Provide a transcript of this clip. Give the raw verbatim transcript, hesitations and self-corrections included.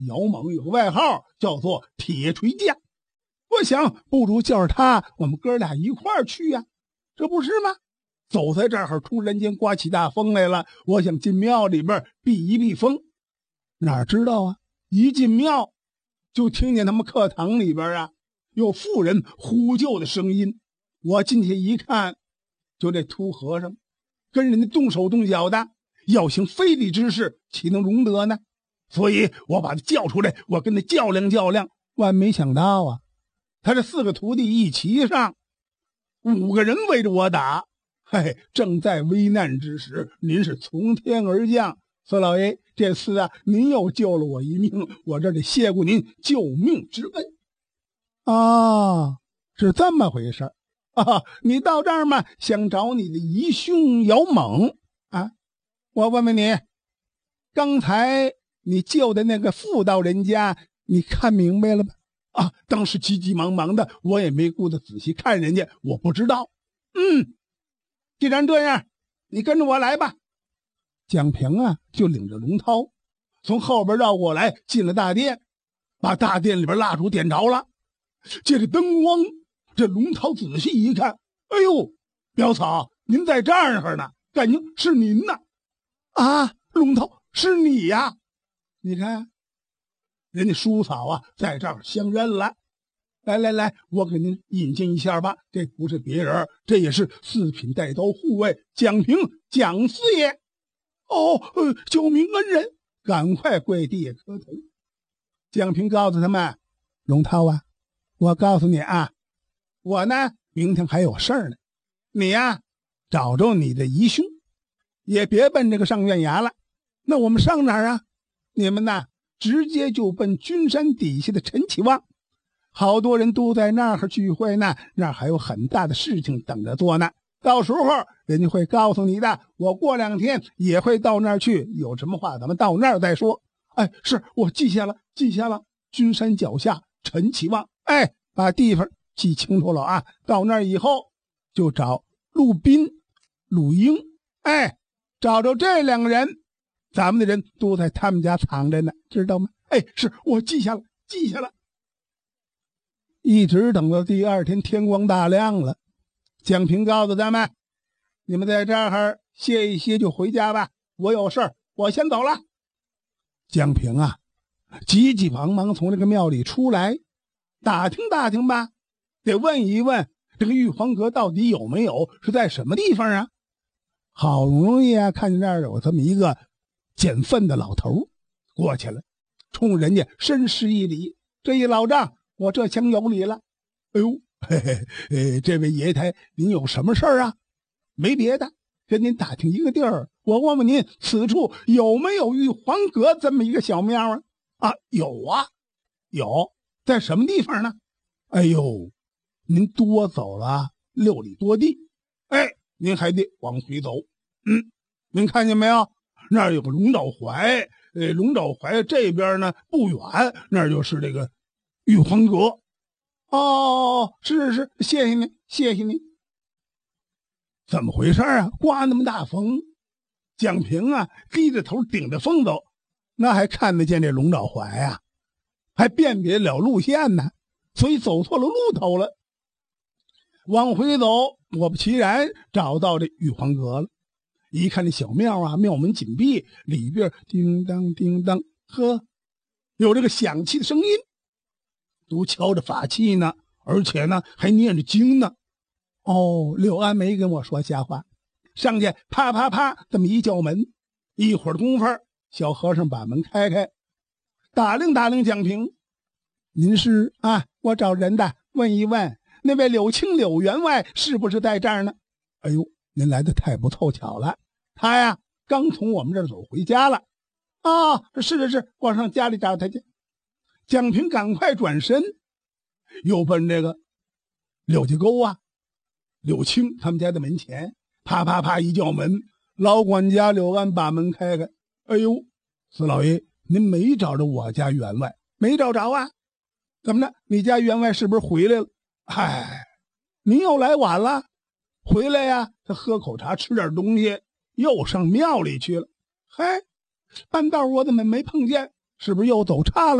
姚猛有个外号叫做铁锤匠，我想不如叫着他，我们哥俩一块儿去呀、啊，这不是吗？走在这儿，突然间刮起大风来了，我想进庙里边避一避风，哪知道啊，一进庙就听见他们课堂里边啊有妇人呼救的声音。我进去一看，就这秃和尚跟人家动手动脚的，要行非礼之事，岂能容得呢？所以我把他叫出来，我跟他较量较量。万没想到啊，他这四个徒弟一齐上，五个人围着我打。嘿，正在危难之时，您是从天而降，孙老爷，这次啊，您又救了我一命，我这得谢过您救命之恩。啊，是这么回事啊！你到这儿嘛，想找你的姨兄姚猛啊？我问问你，刚才你救的那个妇道人家，你看明白了吗？啊，当时急急忙忙的，我也没顾得仔细看人家，我不知道。嗯，既然这样，你跟着我来吧。蒋平啊，就领着龙涛从后边绕过来，进了大殿，把大殿里边蜡烛点着了。借着灯光，这龙涛仔细一看，哎呦，表嫂，您在这儿呢，感情是您呢。啊，龙涛，是你呀？你看，人家叔嫂啊，在这儿相认了。来来来，我给您引荐一下吧，这不是别人，这也是四品带刀护卫蒋平，蒋四爷。哦，呃，救命恩人，赶快跪地下磕头。蒋平告诉他们，龙涛啊，我告诉你啊，我呢明天还有事儿呢，你呀找着你的姨兄，也别奔这个上院衙了。那我们上哪儿啊？你们呢直接就奔君山底下的陈启旺，好多人都在那儿聚会呢，那儿还有很大的事情等着做呢。到时候人家会告诉你的，我过两天也会到那儿去，有什么话咱们到那儿再说。哎，是，我记下了，记下了。君山脚下陈启旺，哎，把地方记清楚了啊。到那儿以后就找陆斌、陆英，哎，找着这两个人，咱们的人都在他们家藏着呢，知道吗？哎，是，我记下了，记下了。一直等到第二天天光大亮了，蒋平告诉咱们，你们在这儿歇一歇就回家吧，我有事儿，我先走了。蒋平啊，急急忙忙从这个庙里出来，打听打听吧，得问一问这个玉皇阁到底有没有，是在什么地方啊？好不容易啊，看见这儿有这么一个捡粪的老头过去了，冲人家深施一礼，这一老丈，我这厢有礼了。哎呦，嘿嘿嘿，这位爷台，您有什么事儿啊？没别的，跟您打听一个地儿，我问问您，此处有没有玉皇阁这么一个小庙啊？啊，有啊，有，在什么地方呢？哎呦，您多走了六里多地，哎，您还得往回走。嗯，您看见没有？那儿有个龙爪槐，呃，龙爪槐这边呢不远，那儿就是这个玉皇阁。哦，是是是，谢谢您，谢谢您。怎么回事啊？刮那么大风，蒋平啊低着头顶着风走，那还看得见这龙爪槐啊，还辨别了路线呢，所以走错了路头了。往回走，果不其然找到这玉皇阁了。一看这小庙啊，庙门紧闭，里边叮当叮当，呵，有这个响器的声音，都敲着法器呢，而且呢还念着经呢。哦，柳安没跟我说瞎话，上去啪啪啪这么一叫门，一会儿功夫，小和尚把门开开，打量打量蒋平，您是啊？我找人的，问一问那位柳青柳员外是不是在这儿呢？哎呦，您来的太不凑巧了，他呀刚从我们这儿走回家了。啊，是是是，我上家里找他去。蒋平赶快转身，又奔这个柳家沟啊，柳青他们家的门前，啪啪啪一叫门，老管家柳安把门开开。哎呦，四老爷，您没找着我家员外？没找着啊？怎么着？你家员外是不是回来了？嗨，您又来晚了。回来呀，他喝口茶，吃点东西，又上庙里去了。嗨，半道我怎么没碰见？ 是不是又走岔了？